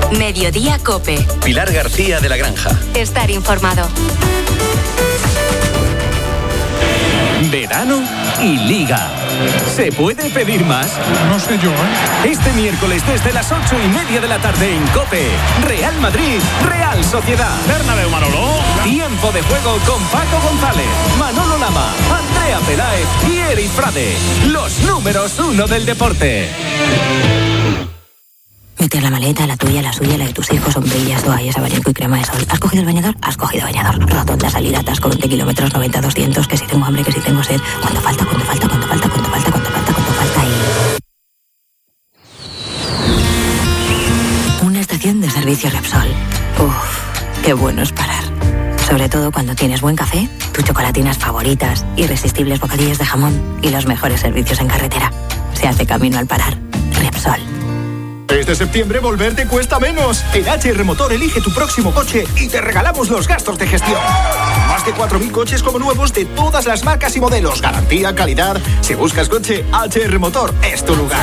Mediodía COPE. Pilar García de la Granja. Estar informado. Verano y Liga. ¿Se puede pedir más? No sé yo, ¿eh? Este miércoles desde las 8:30 de la tarde en COPE. Real Madrid, Real Sociedad. Bernabéu, Manolo. Tiempo de juego con Paco González, Manolo Lama, Andrea Peláez y Eric Frade. Los números 1 del deporte. Meter la maleta, la tuya, la suya, la de tus hijos, sombrillas, toallas, abanico y crema de sol. ¿Has cogido el bañador? Has cogido bañador. Rotonda salida, atasco 20 kilómetros, 90, 200, que si tengo hambre, que si tengo sed. ¿Cuánto falta y... Una estación de servicio Repsol. Uf, qué bueno es parar. Sobre todo cuando tienes buen café, tus chocolatinas favoritas, irresistibles bocadillos de jamón y los mejores servicios en carretera. Se hace camino al parar. Repsol. Este septiembre volver te cuesta menos. En HR Motor elige tu próximo coche y te regalamos los gastos de gestión. Más de 4.000 coches como nuevos de todas las marcas y modelos. Garantía, calidad. Si buscas coche, HR Motor es tu lugar.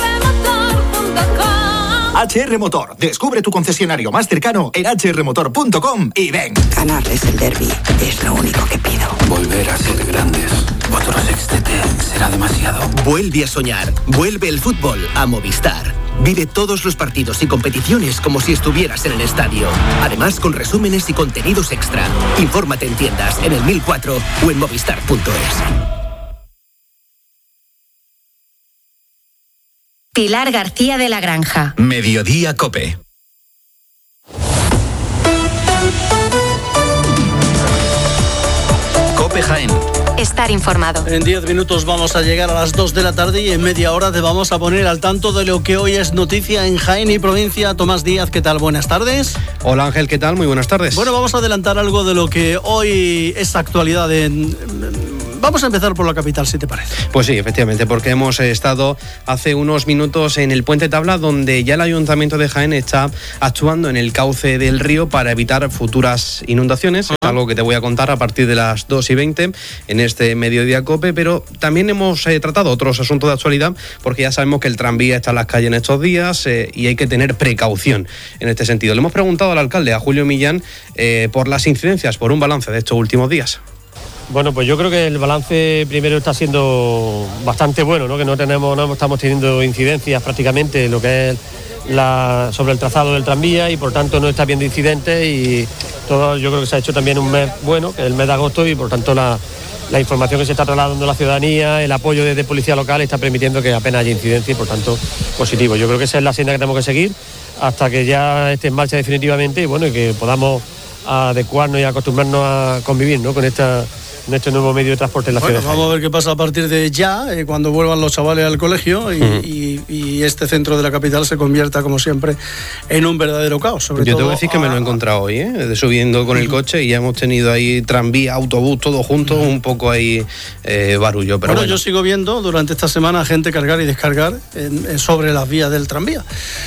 HR Motor. Descubre tu concesionario más cercano en hrmotor.com y ven. Ganarles el derbi es lo único que pido. Volver a ser grandes. Otro sextete será demasiado. Vuelve a soñar. Vuelve el fútbol a Movistar. Vive todos los partidos y competiciones como si estuvieras en el estadio. Además, con resúmenes y contenidos extra. Infórmate en tiendas, en el 1004 o en movistar.es. Pilar García de la Granja. Mediodía COPE. COPE Jaén. Estar informado. En 10 minutos vamos a llegar a las 2 de la tarde y en media hora te vamos a poner al tanto de lo que hoy es noticia en Jaén y provincia. Tomás Díaz, ¿qué tal? Buenas tardes. Hola Ángel, ¿qué tal? Muy buenas tardes. Bueno, vamos a adelantar algo de lo que hoy es actualidad Vamos a empezar por la capital, si te parece. Pues sí, efectivamente, porque hemos estado hace unos minutos en el Puente Tabla, donde ya el Ayuntamiento de Jaén está actuando en el cauce del río para evitar futuras inundaciones. Es algo que te voy a contar a partir de las 2:20 en este Mediodía COPE, pero también hemos tratado otros asuntos de actualidad, porque ya sabemos que el tranvía está en las calles en estos días y hay que tener precaución en este sentido. Le hemos preguntado al alcalde, a Julio Millán, por las incidencias, por un balance de estos últimos días. Bueno, pues yo creo que el balance primero está siendo bastante bueno, ¿no? Que no estamos teniendo incidencias prácticamente en lo que es sobre el trazado del tranvía y por tanto no está habiendo incidentes y todo. Yo creo que se ha hecho también un mes bueno, que es el mes de agosto, y por tanto la información que se está trasladando a la ciudadanía, el apoyo desde policía local está permitiendo que apenas haya incidencia y por tanto positivo. Yo creo que esa es la senda que tenemos que seguir hasta que ya esté en marcha definitivamente y bueno, y que podamos adecuarnos y acostumbrarnos a convivir, ¿no? con este nuevo medio de transporte en la ciudad. Vamos a ver qué pasa a partir de ya, cuando vuelvan los chavales al colegio y este centro de la capital se convierta, como siempre, en un verdadero caos. Yo tengo que decir que me lo he encontrado hoy, subiendo con el coche, y ya hemos tenido ahí tranvía, autobús, todo junto, un poco ahí barullo. Pero bueno, yo sigo viendo durante esta semana gente cargar y descargar sobre las vías del tranvía.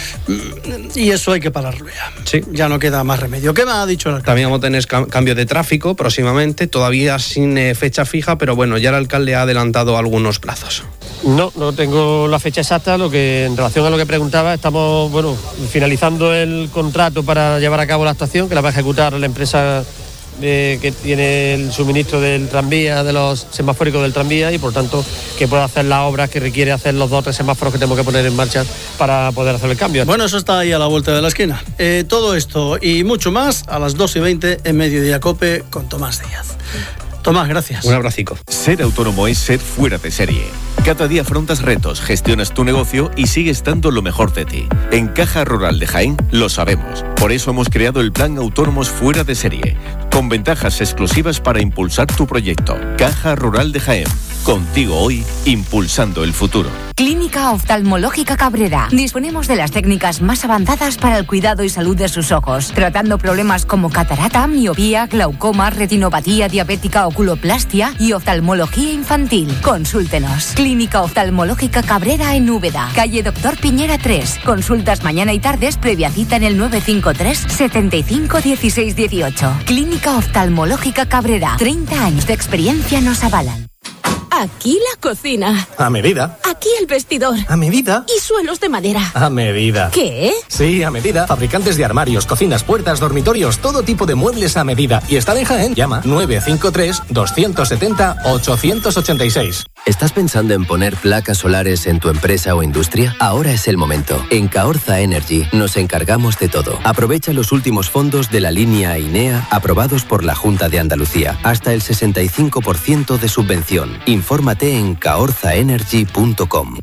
Y eso hay que pararlo ya. Sí. Ya no queda más remedio. ¿Qué me ha dicho el alcalde? También vamos a tener cambio de tráfico próximamente, todavía sin fecha fija, pero bueno, ya el alcalde ha adelantado algunos plazos. No tengo la fecha exacta. Lo que en relación a lo que preguntaba, estamos finalizando el contrato para llevar a cabo la actuación, que la va a ejecutar la empresa que tiene el suministro del tranvía, de los semafóricos del tranvía, y por tanto que pueda hacer las obras que requiere hacer los 2 o 3 semáforos que tenemos que poner en marcha para poder hacer el cambio. Bueno, eso está ahí a la vuelta de la esquina. Todo esto y mucho más a las 2:20 en Mediodía COPE con Tomás Díaz. Tomás, gracias. Un abracico. Ser autónomo es ser fuera de serie. Cada día afrontas retos, gestionas tu negocio y sigues dando lo mejor de ti. En Caja Rural de Jaén lo sabemos. Por eso hemos creado el Plan Autónomos Fuera de Serie, con ventajas exclusivas para impulsar tu proyecto. Caja Rural de Jaén. Contigo hoy, impulsando el futuro. Clínica Oftalmológica Cabrera. Disponemos de las técnicas más avanzadas para el cuidado y salud de sus ojos, tratando problemas como catarata, miopía, glaucoma, retinopatía diabética, oculoplastia y oftalmología infantil. Consúltenos. Clínica Oftalmológica Cabrera en Úbeda, calle Doctor Piñera 3. Consultas mañana y tardes previa cita en el 953 75 16 18. Clínica Oftalmológica Cabrera. 30 años de experiencia nos avalan. Aquí la cocina. A medida. Aquí el vestidor. A medida. Y suelos de madera. A medida. ¿Qué? Sí, a medida. Fabricantes de armarios, cocinas, puertas, dormitorios, todo tipo de muebles a medida. Y están en Jaén. Llama 953-270-886. ¿Estás pensando en poner placas solares en tu empresa o industria? Ahora es el momento. En Caorza Energy nos encargamos de todo. Aprovecha los últimos fondos de la línea INEA aprobados por la Junta de Andalucía. Hasta el 65% de subvención. Infórmate en caorzaenergy.com.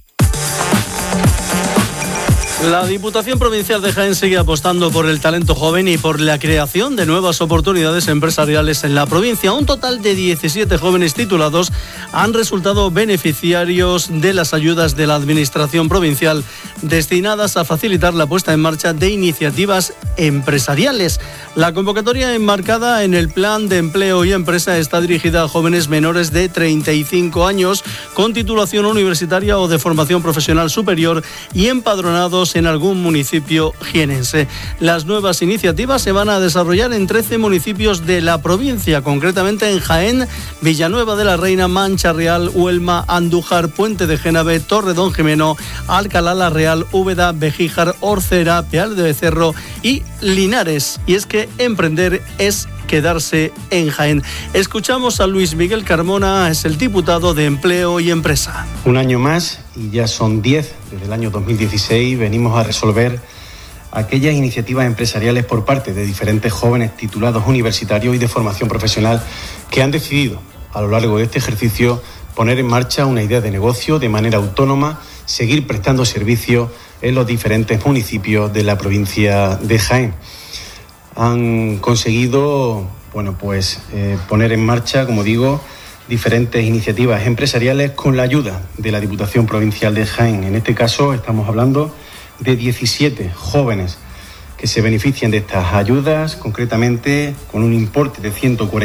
La Diputación Provincial de Jaén sigue apostando por el talento joven y por la creación de nuevas oportunidades empresariales en la provincia. Un total de 17 jóvenes titulados han resultado beneficiarios de las ayudas de la Administración provincial destinadas a facilitar la puesta en marcha de iniciativas empresariales. La convocatoria enmarcada en el Plan de Empleo y Empresa está dirigida a jóvenes menores de 35 años con titulación universitaria o de formación profesional superior y empadronados en algún municipio jienense. Las nuevas iniciativas se van a desarrollar en 13 municipios de la provincia, concretamente en Jaén, Villanueva de la Reina, Mancha Real, Huelma, Andújar, Puente de Génave, Torredón Jimeno, Alcalá la Real, Úbeda, Bejíjar, Orcera, Peal de Becerro y Linares. Y es que emprender es quedarse en Jaén. Escuchamos a Luis Miguel Carmona, es el diputado de Empleo y Empresa. Un año más, y ya son 10 desde el año 2016, venimos a resolver aquellas iniciativas empresariales por parte de diferentes jóvenes titulados universitarios y de formación profesional que han decidido a lo largo de este ejercicio poner en marcha una idea de negocio de manera autónoma, seguir prestando servicio en los diferentes municipios de la provincia de Jaén. Han conseguido, poner en marcha, como digo, diferentes iniciativas empresariales con la ayuda de la Diputación Provincial de Jaén. En este caso estamos hablando de 17 jóvenes que se benefician de estas ayudas, concretamente con un importe de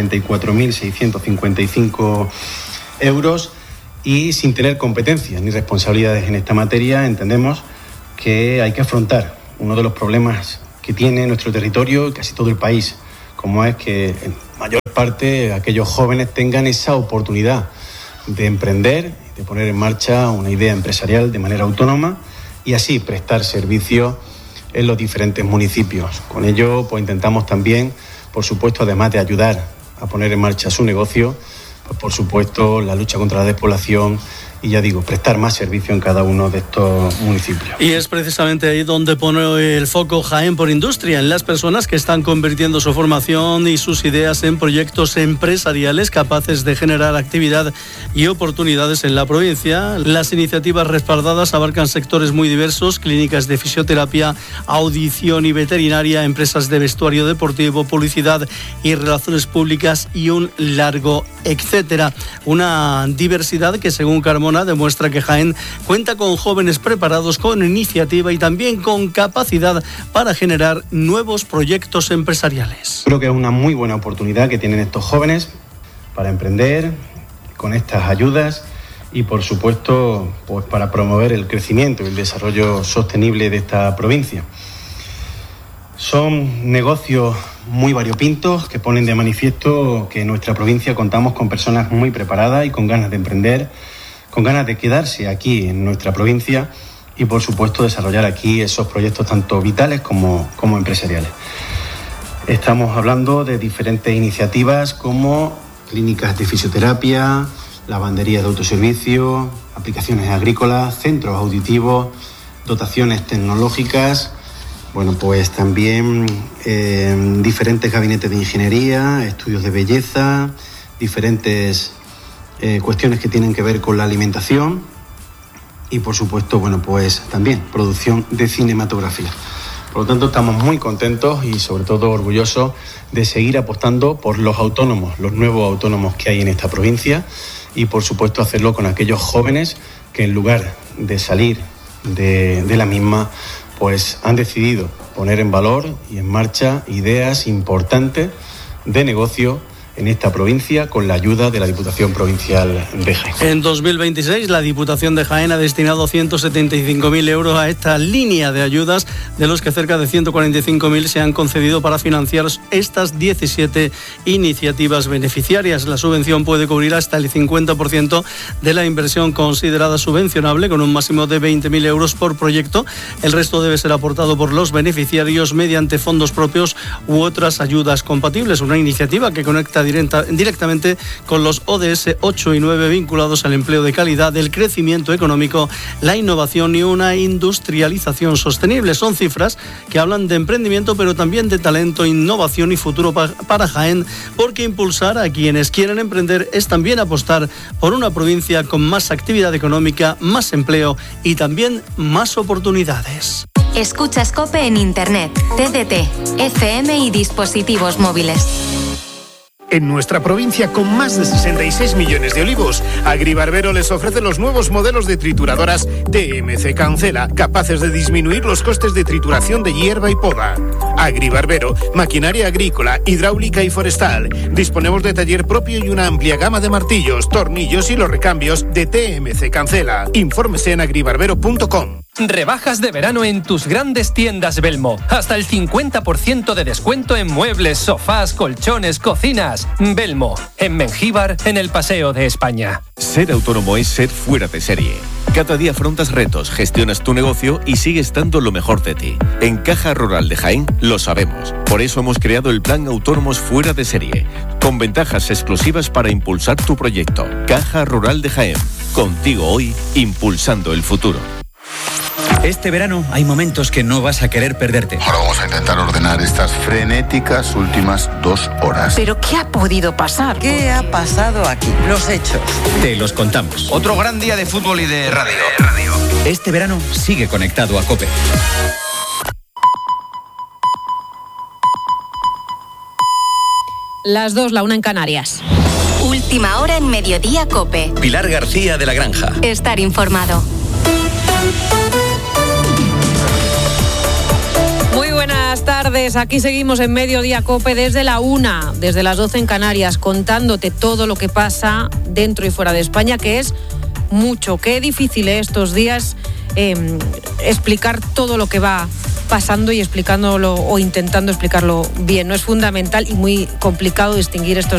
144.655 euros y sin tener competencias ni responsabilidades en esta materia. Entendemos que hay que afrontar uno de los problemas que tiene nuestro territorio y casi todo el país, como es que en mayor parte aquellos jóvenes tengan esa oportunidad de emprender, de poner en marcha una idea empresarial de manera autónoma y así prestar servicio en los diferentes municipios. Con ello, intentamos también, por supuesto, además de ayudar a poner en marcha su negocio, por supuesto, la lucha contra la despoblación y, ya digo, prestar más servicio en cada uno de estos municipios. Y es precisamente ahí donde pone el foco Jaén por Industria, en las personas que están convirtiendo su formación y sus ideas en proyectos empresariales capaces de generar actividad y oportunidades en la provincia. Las iniciativas respaldadas abarcan sectores muy diversos: clínicas de fisioterapia, audición y veterinaria, empresas de vestuario deportivo, publicidad y relaciones públicas y un largo etcétera. Una diversidad que, según Carmona, demuestra que Jaén cuenta con jóvenes preparados, con iniciativa y también con capacidad para generar nuevos proyectos empresariales. Creo que es una muy buena oportunidad que tienen estos jóvenes para emprender con estas ayudas y, por supuesto, para promover el crecimiento y el desarrollo sostenible de esta provincia. Son negocios muy variopintos que ponen de manifiesto que en nuestra provincia contamos con personas muy preparadas y con ganas de emprender, con ganas de quedarse aquí en nuestra provincia y, por supuesto, desarrollar aquí esos proyectos tanto vitales como empresariales. Estamos hablando de diferentes iniciativas como clínicas de fisioterapia, lavanderías de autoservicio, aplicaciones agrícolas, centros auditivos, dotaciones tecnológicas, también diferentes gabinetes de ingeniería, estudios de belleza, diferentes cuestiones que tienen que ver con la alimentación y, por supuesto, también producción de cinematografía. Por lo tanto, estamos muy contentos y, sobre todo, orgullosos de seguir apostando por los autónomos, los nuevos autónomos que hay en esta provincia y, por supuesto, hacerlo con aquellos jóvenes que, en lugar de salir de la misma, han decidido poner en valor y en marcha ideas importantes de negocio en esta provincia con la ayuda de la Diputación Provincial de Jaén. En 2026 la Diputación de Jaén ha destinado 175.000 euros a esta línea de ayudas, de los que cerca de 145.000 se han concedido para financiar estas 17 iniciativas beneficiarias. La subvención puede cubrir hasta el 50% de la inversión considerada subvencionable, con un máximo de 20.000 euros por proyecto. El resto debe ser aportado por los beneficiarios mediante fondos propios u otras ayudas compatibles. Una iniciativa que conecta directamente con los ODS 8 y 9 vinculados al empleo de calidad, el crecimiento económico, la innovación y una industrialización sostenible. Son cifras que hablan de emprendimiento, pero también de talento, innovación y futuro para Jaén, porque impulsar a quienes quieren emprender es también apostar por una provincia con más actividad económica, más empleo y también más oportunidades. Escuchas COPE en Internet, TDT, FM y dispositivos móviles. En nuestra provincia, con más de 66 millones de olivos, Agribarbero les ofrece los nuevos modelos de trituradoras TMC Cancela, capaces de disminuir los costes de trituración de hierba y poda. Agribarbero, maquinaria agrícola, hidráulica y forestal. Disponemos de taller propio y una amplia gama de martillos, tornillos y los recambios de TMC Cancela. Infórmese en agribarbero.com. Rebajas de verano en tus grandes tiendas Belmo. Hasta el 50% de descuento en muebles, sofás, colchones, cocinas. Belmo, en Mengíbar, en el Paseo de España. Ser autónomo es ser fuera de serie. Cada día afrontas retos, gestionas tu negocio y sigues dando lo mejor de ti. En Caja Rural de Jaén lo sabemos. Por eso hemos creado el Plan Autónomos Fuera de Serie, con ventajas exclusivas para impulsar tu proyecto. Caja Rural de Jaén. Contigo hoy, impulsando el futuro. Este verano hay momentos que no vas a querer perderte. Ahora vamos a intentar ordenar estas frenéticas últimas 2 horas. ¿Pero qué ha podido pasar? ¿Qué ha pasado aquí? Los hechos. Te los contamos. Otro gran día de fútbol y de radio. Este verano sigue conectado a COPE. Las 2, la 1 en Canarias. Última hora en Mediodía COPE. Pilar García de la Granja. Estar informado. Muy buenas tardes, aquí seguimos en Mediodía COPE desde la 1, desde las 12 en Canarias, contándote todo lo que pasa dentro y fuera de España, que es mucho. Qué difícil estos días explicar todo lo que va pasando y explicándolo o intentando explicarlo bien. No es fundamental y muy complicado distinguir estos